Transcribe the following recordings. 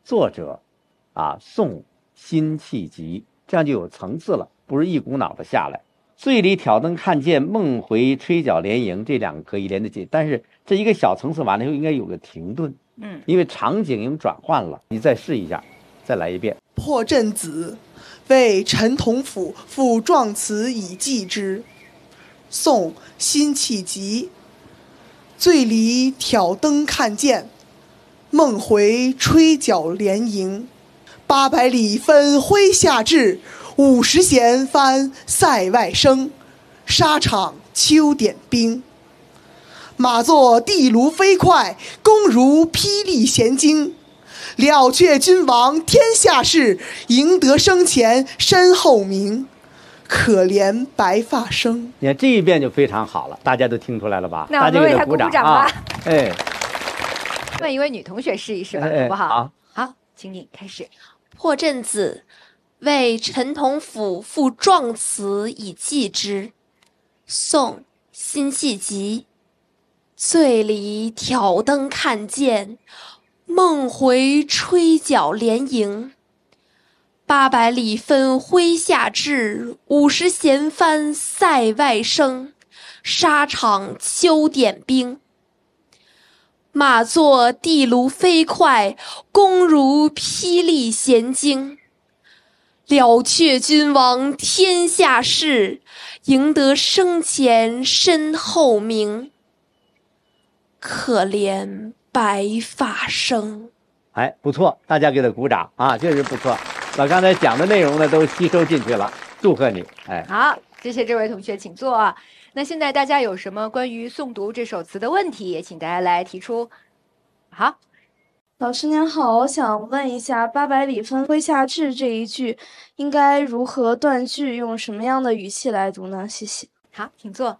作者宋辛弃疾，这样就有层次了，不是一股脑的下来。醉里挑灯看剑，梦回吹角连营，这两个可以连得起，但是这一个小层次完了以后应该有个停顿，因为场景已经转换了。你再试一下，再来一遍。 破阵子，为陈同甫赋壮词以寄之。宋·辛弃疾。醉里挑灯看剑，梦回吹角连营。800里分麾下炙，50弦翻塞外声。沙场秋点兵。马作地卢飞快，弓如霹雳弦惊。了却君王天下事，赢得生前身后名。可怜白发生。 你看这一遍就非常好了，大家都听出来了吧？ 那我们为他鼓掌吧。 问一位女同学试一试吧，好不好？好，请你开始。 破阵子，为陈同甫赋壮词以寄之。宋·辛弃疾。醉里挑灯看剑，梦回吹角连营。800里分麾下炙，50弦翻塞外声。沙场秋点兵。马作地卢飞快，弓如霹雳弦惊。了却君王天下事，赢得生前身后名。可怜白发生。 不错，大家给他鼓掌啊，确实不错，把刚才讲的内容呢都吸收进去了，祝贺你。 好，谢谢这位同学，请坐啊。那现在大家有什么关于诵读这首词的问题，也请大家来提出。好， 老师您好，我想问一下800里分麾下炙这一句应该如何断句，用什么样的语气来读呢？谢谢。 好，请坐。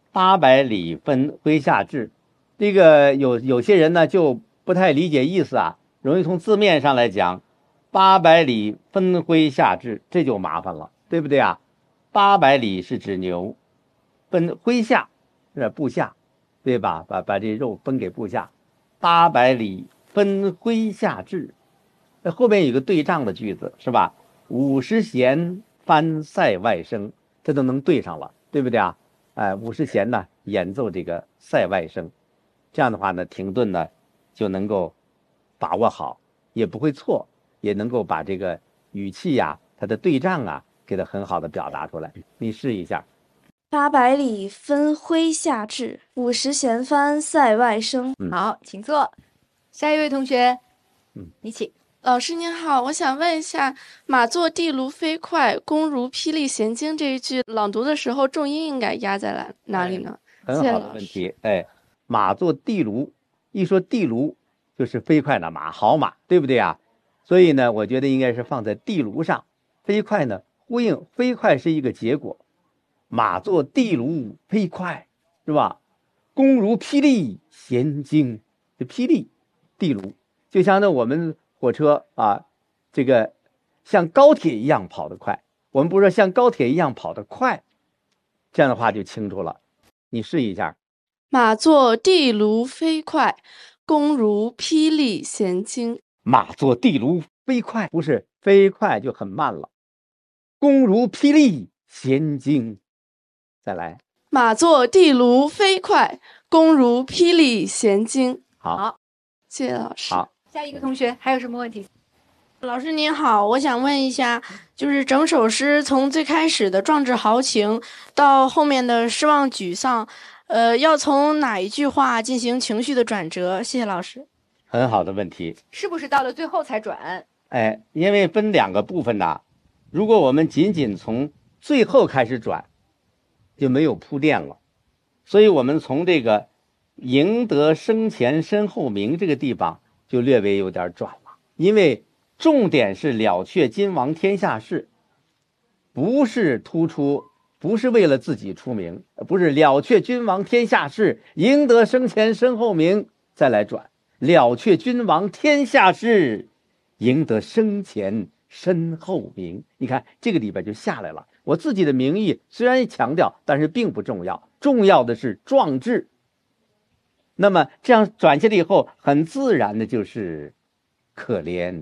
800里分麾下炙，这个有些人呢就不太理解意思啊，容易从字面上来讲，800里分麾下炙，这就麻烦了，对不对啊？800里是指牛，分麾下是部下，对吧？把这肉分给部下。800里分麾下炙，后面有个对仗的句子是吧？50弦翻塞外声，这都能对上了，对不对啊？50弦呢演奏这个塞外声，这样的话呢停顿呢就能够把握好，也不会错，也能够把这个语气呀它的对仗啊给它很好的表达出来。你试一下。 800里分麾下炙，50弦翻塞外声。 好，请坐。下一位同学，你请。 老师您好，我想问一下，马作地卢飞快，弓如霹雳弦惊这一句朗读的时候，重音应该压在哪里呢？ 很好的问题。马作地卢，一说地卢就是飞快的马，好马，对不对啊？所以呢，我觉得应该是放在地卢上，飞快呢呼应飞快是一个结果。马作地卢飞快，是吧？弓如霹雳弦惊，这霹雳地卢就像我们火车啊，这个像高铁一样跑得快，我们不是说像高铁一样跑得快，这样的话就清楚了。你试一下。 马作地卢飞快，弓如霹雳弦惊。 马作地卢飞快，不是飞快就很慢了，弓如霹雳弦惊。再来。 马作地卢飞快，弓如霹雳弦惊。 好， 谢谢老师。 好， 下一个同学还有什么问题？ 老师您好，我想问一下，就是整首诗从最开始的壮志豪情到后面的失望沮丧，要从哪一句话进行情绪的转折？谢谢老师。 很好的问题。 是不是到了最后才转？ 因为分两个部分呢，如果我们仅仅从最后开始转，就没有铺垫了，所以我们从这个赢得生前身后名这个地方就略微有点转了，因为重点是了却今王天下事，不是突出，不是为了自己出名，不是了却君王天下事，赢得生前身后名，再来转了却君王天下事，赢得生前身后名。你看这个里边就下来了，我自己的名义虽然强调，但是并不重要，重要的是壮志。那么这样转下来以后，很自然的就是可怜